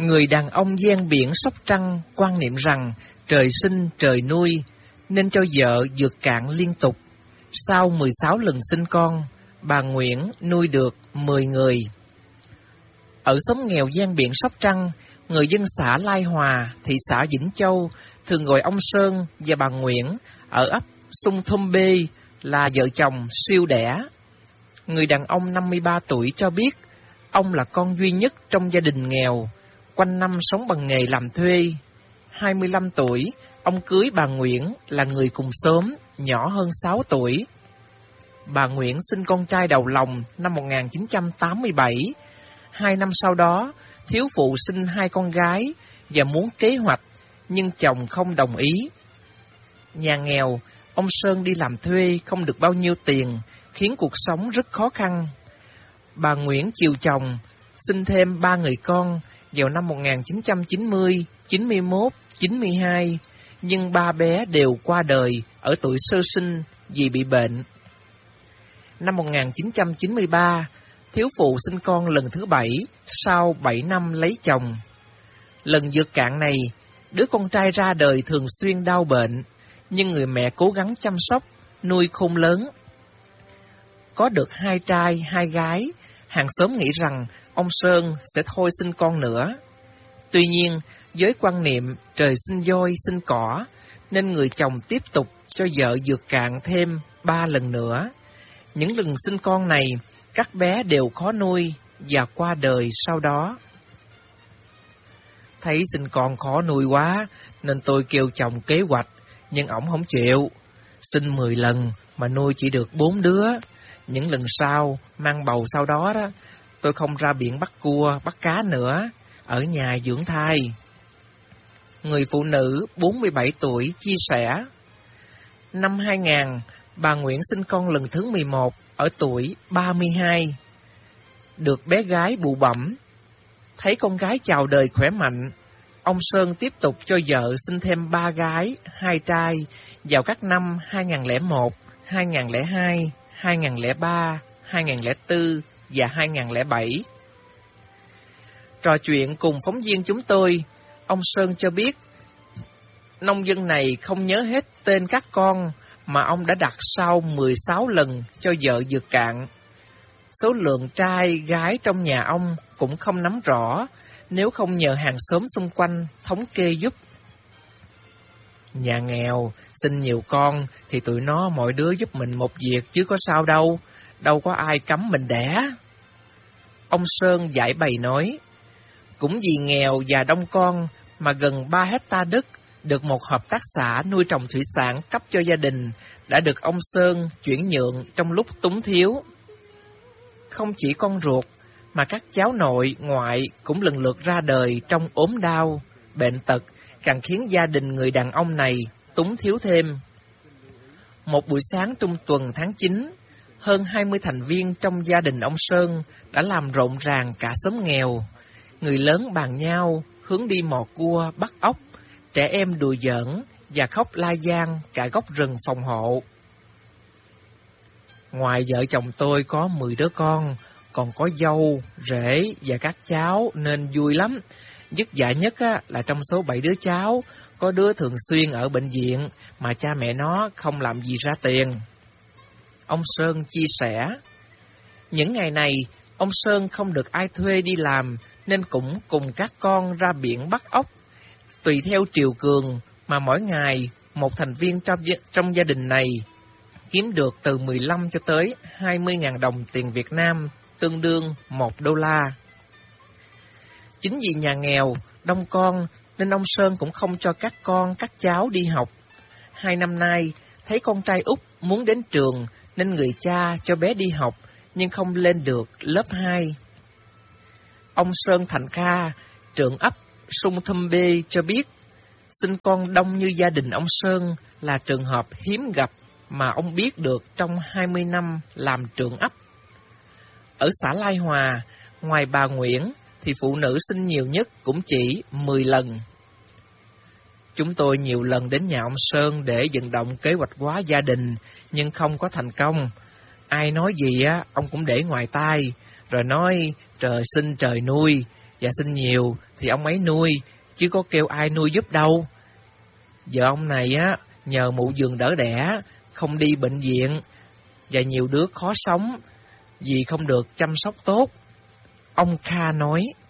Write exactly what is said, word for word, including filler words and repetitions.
Người đàn ông ven biển Sóc Trăng quan niệm rằng trời sinh trời nuôi, nên cho vợ vượt cạn liên tục. Sau mười sáu lần sinh con, bà Nguyễn nuôi được mười người. Ở xóm nghèo ven biển Sóc Trăng, người dân xã Lai Hòa, thị xã Vĩnh Châu thường gọi ông Sơn và bà Nguyễn ở ấp Sung Thôm Bê là vợ chồng siêu đẻ. Người đàn ông năm mươi ba tuổi cho biết ông là con duy nhất trong gia đình nghèo, quanh năm sống bằng nghề làm thuê. hai mươi lăm tuổi, ông cưới bà Nguyễn là người cùng xóm, nhỏ hơn sáu tuổi. Bà Nguyễn sinh con trai đầu lòng năm một nghìn chín trăm tám mươi bảy. Hai năm sau đó, thiếu phụ sinh hai con gái và muốn kế hoạch, nhưng chồng không đồng ý. Nhà nghèo, ông Sơn đi làm thuê không được bao nhiêu tiền, khiến cuộc sống rất khó khăn. Bà Nguyễn chiều chồng, sinh thêm ba người con vào năm một nghìn chín trăm chín mươi, chín mươi mốt, chín mươi hai, nhưng ba bé đều qua đời ở tuổi sơ sinh vì bị bệnh. Năm một nghìn chín trăm chín mươi ba, thiếu phụ sinh con lần thứ bảy sau bảy năm lấy chồng. Lần vượt cạn này, đứa con trai ra đời thường xuyên đau bệnh, nhưng người mẹ cố gắng chăm sóc, nuôi khôn lớn. Có được hai trai, hai gái, hàng xóm nghĩ rằng ông Sơn sẽ thôi sinh con nữa. Tuy nhiên, với quan niệm trời sinh voi sinh cỏ, nên người chồng tiếp tục cho vợ vượt cạn thêm ba lần nữa. Những lần sinh con này, các bé đều khó nuôi và qua đời sau đó. Thấy sinh con khó nuôi quá, nên tôi kêu chồng kế hoạch, nhưng ổng không chịu. Sinh mười lần mà nuôi chỉ được bốn đứa. Những lần sau, mang bầu sau đó đó, tôi không ra biển bắt cua, bắt cá nữa, ở nhà dưỡng thai. Người phụ nữ bốn mươi bảy tuổi chia sẻ, năm hai nghìn, bà Nguyễn sinh con lần thứ mười một ở tuổi ba mươi hai. Được bé gái bụ bẩm. Thấy con gái chào đời khỏe mạnh, ông Sơn tiếp tục cho vợ sinh thêm ba gái, hai trai vào các năm hai nghìn lẻ một, hai nghìn lẻ hai, hai nghìn lẻ ba, hai nghìn lẻ bốn và hai nghìn lẻ bảy. Trò chuyện cùng phóng viên chúng tôi, ông Sơn cho biết, nông dân này không nhớ hết tên các con mà ông đã đặt sau mười sáu lần cho vợ vượt cạn. Số lượng trai, gái trong nhà ông cũng không nắm rõ, nếu không nhờ hàng xóm xung quanh thống kê giúp. Nhà nghèo, sinh nhiều con thì tụi nó mỗi đứa giúp mình một việc chứ có sao đâu, đâu có ai cấm mình đẻ. Ông Sơn giải bày nói, cũng vì nghèo và đông con mà gần ba hecta đất được một hợp tác xã nuôi trồng thủy sản cấp cho gia đình đã được ông Sơn chuyển nhượng trong lúc túng thiếu. Không chỉ con ruột, mà các cháu nội, ngoại cũng lần lượt ra đời trong ốm đau, bệnh tật, càng khiến gia đình người đàn ông này túng thiếu thêm. Một buổi sáng trung tuần tháng chín, hơn hai mươi thành viên trong gia đình ông Sơn đã làm rộn ràng cả xóm nghèo. Người lớn bàn nhau hướng đi mò cua, bắt ốc, trẻ em đùa giỡn và khóc la giang cả góc rừng phòng hộ. Ngoài vợ chồng tôi có mười đứa con, còn có dâu, rể và các cháu nên vui lắm. Dứt dạ nhất á, là trong số bảy đứa cháu, có đứa thường xuyên ở bệnh viện mà cha mẹ nó không làm gì ra tiền. Ông Sơn chia sẻ, những ngày này, ông Sơn không được ai thuê đi làm nên cũng cùng các con ra biển bắt ốc. Tùy theo triều cường mà mỗi ngày một thành viên trong, trong gia đình này kiếm được từ mười lăm cho tới hai mươi ngàn đồng tiền Việt Nam, tương đương một đô la. Chính vì nhà nghèo, đông con, nên ông Sơn cũng không cho các con, các cháu đi học. Hai năm nay, thấy con trai út muốn đến trường, nên người cha cho bé đi học, nhưng không lên được lớp hai. Ông Sơn Thành Kha, trưởng ấp Sung Thâm Bê cho biết, sinh con đông như gia đình ông Sơn là trường hợp hiếm gặp mà ông biết được trong hai mươi năm làm trưởng ấp. Ở xã Lai Hòa, ngoài bà Nguyễn, thì phụ nữ sinh nhiều nhất cũng chỉ mười lần. Chúng tôi nhiều lần đến nhà ông Sơn để vận động kế hoạch hóa gia đình, nhưng không có thành công. Ai nói gì á, ông cũng để ngoài tai, rồi nói trời sinh trời nuôi, Và sinh nhiều thì ông ấy nuôi, chứ có kêu ai nuôi giúp đâu. Vợ ông này á, nhờ mụ giường đỡ đẻ, không đi bệnh viện, và nhiều đứa khó sống vì không được chăm sóc tốt. Ông Kha nói.